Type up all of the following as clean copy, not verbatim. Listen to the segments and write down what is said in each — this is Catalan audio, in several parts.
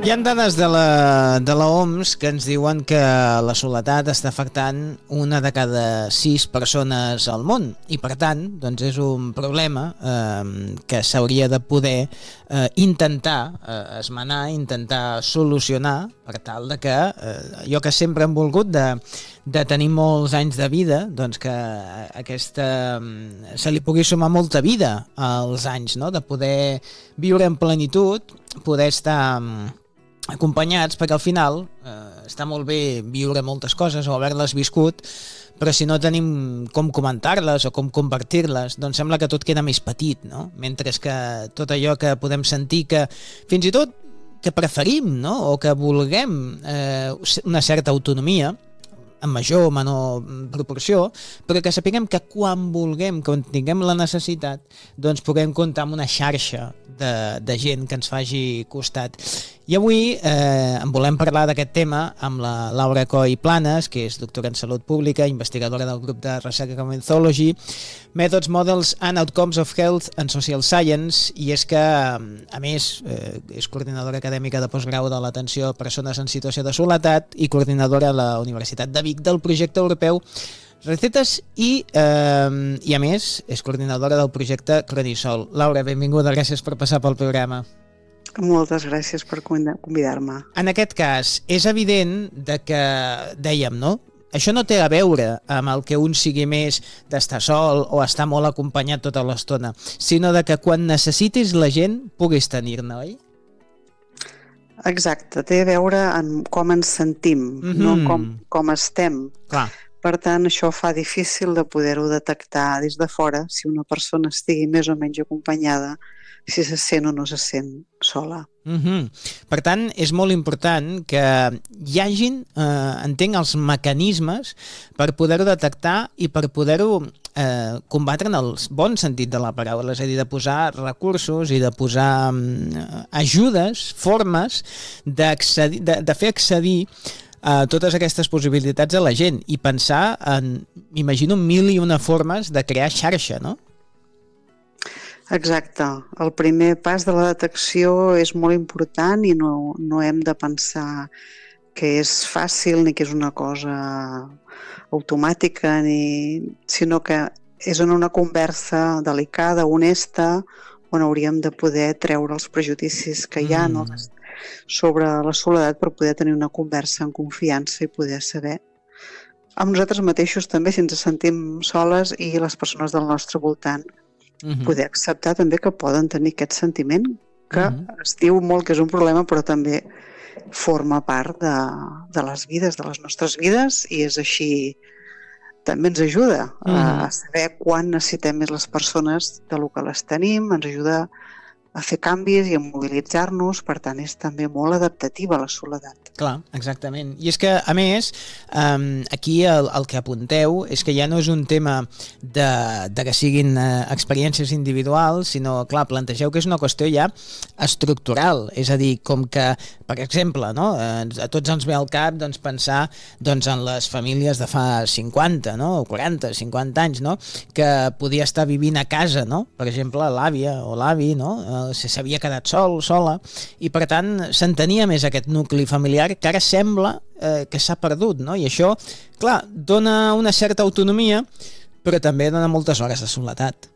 Hi ha dades de la OMS que ens diuen que la soledat està afectant una de cada 6 persones al món i per tant doncs és un problema que s'hauria de poder intentar esmenar, intentar solucionar per tal de que jo que sempre hem volgut de tenir molts anys de vida, doncs que se li pugui sumar molta vida als anys, no? De poder viure en plenitud, poder estar acompanyats, perquè al final està molt bé viure moltes coses o haver-les viscut, però si no tenim com comentar-les o com compartir-les, doncs sembla que tot queda més petit, no? Mentre que tot allò que podem sentir que fins i tot que preferim, no? O que vulguem una certa autonomia, en major o menor proporció, però que sapiguem que quan vulguem, quan tinguem la necessitat, doncs puguem comptar amb una xarxa de gent que ens faci costat. I avui en volem parlar d'aquest tema amb la Laura Coll Planes, que és doctora en Salut Pública, investigadora del grup de recerca Comenzology, Methods, Models and Outcomes of Health and Social Science, i és que, a més, és coordinadora acadèmica de postgrau de l'atenció a persones en situació de soledat i coordinadora a la Universitat de Vic del projecte europeu Recetes i a més és coordinadora del projecte Cronisol. Laura, benvinguda, gràcies per passar pel programa. Moltes gràcies per convidar-me. En aquest cas, és evident que, dèiem, no? Això no té a veure amb el que un sigui més d'estar sol o estar molt acompanyat tota l'estona, sinó de que quan necessitis la gent puguis tenir-ne, oi? Exacte, té a veure amb com ens sentim, no com estem. Clar. Per tant, això fa difícil de poder-ho detectar des de fora, si una persona estigui més o menys acompanyada, si se sent o no se sent sola. Per tant, és molt important que hi hagin, entenc, els mecanismes per poder-ho detectar i per poder-ho combatre en el bon sentit de la paraula, és a dir, de posar recursos i de posar ajudes, formes de fer accedir a totes aquestes possibilitats a la gent i pensar en, m'imagino, 1000 i una formes de crear xarxa, no? Exacte. El primer pas de la detecció és molt important i no hem de pensar que és fàcil ni que és una cosa automàtica, sinó que és en una conversa delicada, honesta, on hauríem de poder treure els prejudicis que hi ha sobre la soledat per poder tenir una conversa en confiança i poder saber amb nosaltres mateixos també, si ens sentim soles, i les persones del nostre voltant poder acceptar també que poden tenir aquest sentiment que es diu molt que és un problema, però també forma part de les vides, de les nostres vides, i és així, també ens ajuda a saber quan necessitem més les persones de lo que les tenim, ens ajuda a fer canvis i a mobilitzar-nos, per tant és també molt adaptativa la soledat. Clar, exactament. I és que, a més, aquí el que apunteu és que ja no és un tema de que siguin experiències individuals, sinó, clar, plantegeu que és una qüestió ja estructural, és a dir, com que, per exemple, no? A tots ens ve al cap pensar en les famílies de fa 50, no? O 40, 50 anys, no? Que podia estar vivint a casa, no? Per exemple, l'àvia o l'avi, no? S'havia quedat sola, i per tant s'entenia més aquest nucli familiar que ara sembla que s'ha perdut, no? I això, clar, dona una certa autonomia, però també dona moltes hores de soledat.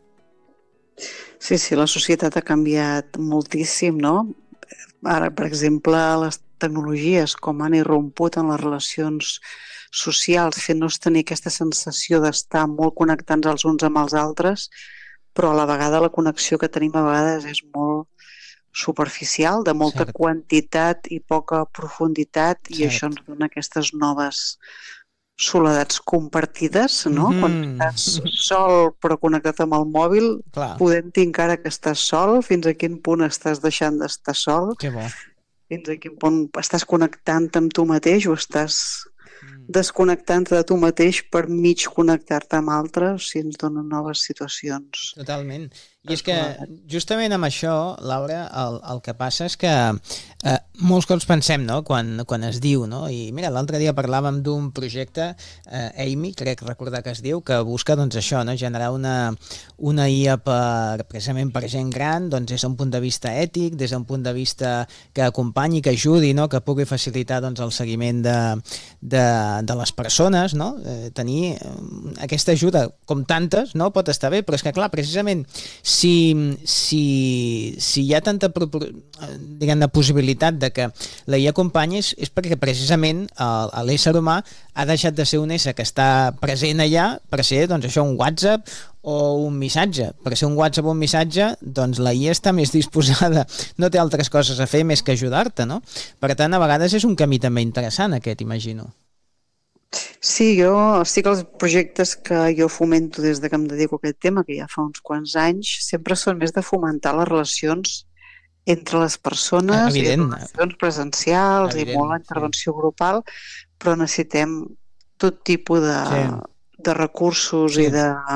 Sí, la societat ha canviat moltíssim, no? Ara, per exemple, les tecnologies com han irromput en les relacions socials, fent-nos tenir aquesta sensació d'estar molt connectats els uns amb els altres, però a la vegada la connexió que tenim a vegades és molt superficial, de molta quantitat i poca profunditat, i això ens dona aquestes noves soledats compartides, no? Quan estàs sol però connectat amb el mòbil, podent dir encara que estàs sol, fins a quin punt estàs deixant d'estar sol, fins a quin punt estàs connectant amb tu mateix o estàs desconnectant-te de tu mateix per mig connectar-te amb altres, o sigui, ens donen noves situacions. Totalment. I és que justament amb això, Laura, el que passa és que molts cops pensem, no?, quan es diu, no? I mira, l'altre dia parlàvem d'un projecte, Amy, crec recordar que es diu, que busca, doncs, això, no?, generar una IA precisament per gent gran, doncs, des d'un punt de vista ètic, des d'un punt de vista que acompanyi, que ajudi, no?, que pugui facilitar, doncs, el seguiment de les persones, no? Tenir aquesta ajuda, com tantes, no?, pot estar bé, però és que, clar, precisament, si hi ha tanta, diguem-ne, possibilitat de que la IA acompanyi és perquè precisament l'ésser humà ha deixat de ser un ésser que està present allà per ser, doncs, això, un WhatsApp o un missatge. Per ser un WhatsApp o un missatge, doncs la IA està més disposada, no té altres coses a fer més que ajudar-te, no? Per tant, a vegades és un camí també interessant aquest, imagino. Sí, sí que els projectes que jo fomento des de que em dedico a aquest tema, que ja fa uns quants anys, sempre són més de fomentar les relacions entre les persones, evident, i relacions presencials, evident, i molt la intervenció grupal, però necessitem tot tipus de recursos i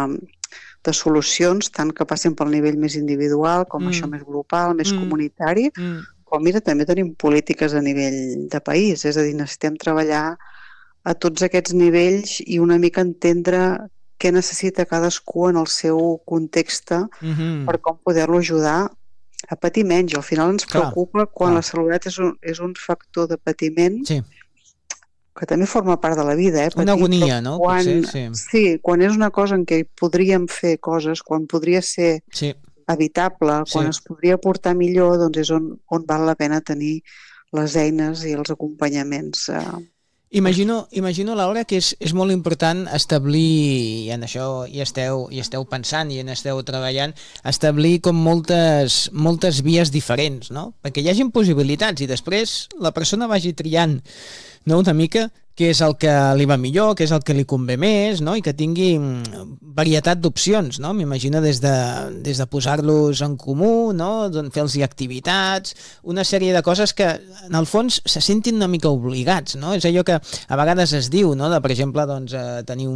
de solucions, tant que passin pel nivell més individual, com això més grupal, més comunitari, com mira, també tenim polítiques a nivell de país, és a dir, necessitem treballar a tots aquests nivells i una mica entendre què necessita cadascú en el seu context per com poder-lo ajudar a patir menys. Al final ens preocupa quan la salut és un factor de patiment que també forma part de la vida. Una agonia, no? Potser, sí, quan és una cosa en què podríem fer coses, quan podria ser evitable, quan es podria portar millor, doncs és on val la pena tenir les eines i els acompanyaments. Imagino, Laura, que és molt important establir, i en això hi esteu pensant i en esteu treballant, establir com moltes vies diferents, no? Perquè hi hagin possibilitats i després la persona vagi triant, no?, una mica què és el que li va millor, què és el que li convé més, no?, i que tingui varietat d'opcions, no? M'imagino des de posar-los en comú, no?, fer-los activitats, una sèrie de coses que en el fons se sentin una mica obligats, no? És allò que a vegades es diu, no?, de, per exemple, doncs, tenir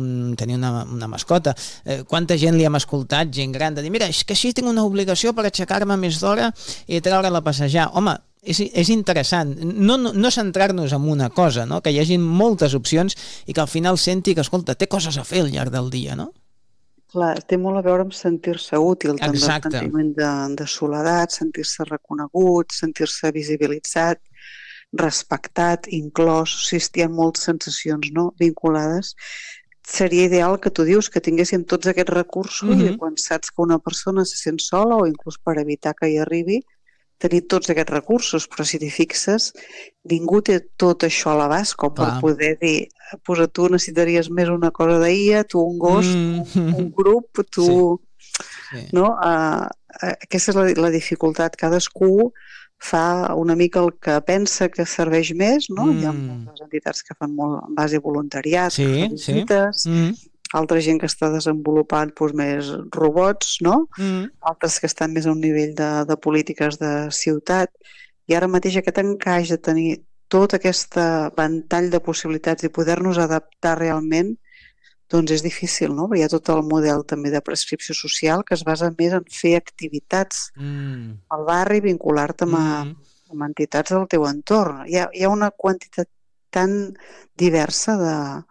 una mascota. Quanta gent li hem escoltat, gent gran, de dir, mira, és que així tinc una obligació per aixecar-me més d'hora i treure-la a passejar. Home, és interessant, no centrar-nos en una cosa, no?, que hi hagi moltes opcions i que al final senti que, escolta, té coses a fer al llarg del dia, no? Clar, té molt a veure amb sentir-se útil, també el sentiment de soledat, sentir-se reconegut, sentir-se visibilitzat, respectat, inclòs, si hi ha moltes sensacions, no?, vinculades. Seria ideal que tu dius que tinguéssim tots aquests recursos i quan saps que una persona se sent sola o inclús per evitar que hi arribi, tenir tots aquests recursos, però si t'hi fixes, ningú té tot això a l'abast com per poder dir, pues tu necessitaries més una cosa d'IA, tu un gos, un grup, tu... No? Aquesta és la dificultat. Cadascú fa una mica el que pensa que serveix més, no? Hi ha moltes entitats que fan molt en base voluntariat, que fan visites, altra gent que està desenvolupant més robots, no? Altres que estan més a un nivell de polítiques de ciutat, i ara mateix aquest encaix de tenir tot aquest ventall de possibilitats i poder-nos adaptar realment, doncs és difícil, no? Hi ha tot el model també de prescripció social que es basa més en fer activitats al barri, vincular-te amb entitats del teu entorn. Hi ha una quantitat tan diversa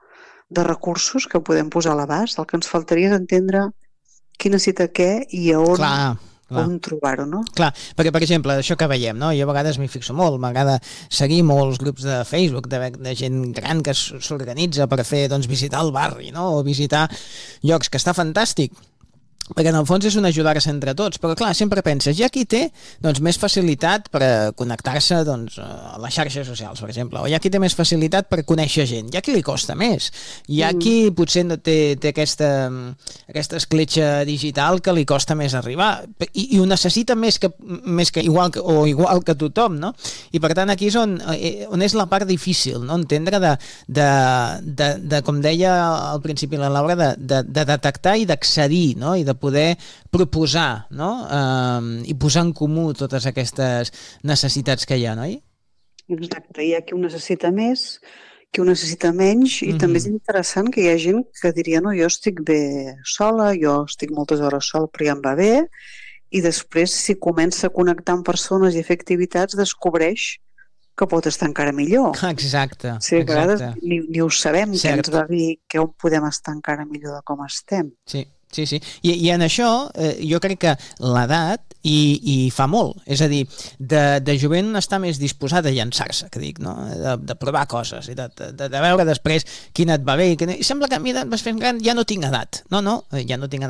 de recursos que podem posar a l'abast. El que ens faltaria és entendre qui necessita què i a on trobar-ho, no? Clar, perquè, per exemple, això que veiem, no? Jo a vegades m'hi fixo molt, m'agrada seguir molts grups de Facebook de gent gran que s'organitza per fer, doncs, visitar el barri, no?, o visitar llocs, que està fantàstic, perquè en el fons és un ajudar-se entre tots, però clar, sempre penses, hi ha qui té, doncs, més facilitat per connectar-se, doncs, a les xarxes socials, per exemple, o hi ha qui té més facilitat per conèixer gent, hi ha qui li costa més, hi ha qui potser no té aquesta escletxa digital que li costa més arribar, i ho necessita més que igual que tothom, no? I per tant aquí és on és la part difícil, no? Entendre de com deia al principi la Laura, de detectar i d'accedir, no? I de poder proposar, no? I posar en comú totes aquestes necessitats que hi ha, no? Exacte, hi ha qui ho necessita més, qui ho necessita menys, i també és interessant que hi ha gent que diria, no, jo estic bé sola, jo estic moltes hores sola, però ja em va bé, i després si comença a connectar amb persones i a fer activitats descobreix que pot estar encara millor. Exacte. Sí, a vegades exacte. ni ho sabem, que Cert. ens va dir que on podem estar encara millor de com estem. Sí, sí, sí. I en això jo crec que l'edat hi fa molt. És a dir, de jovent està més disposat a llançar-se, que dic, no? De provar coses i de veure després quina et va bé. I sembla que a mi vas fent gran ja no tinc edat. No, ja no tinc edat.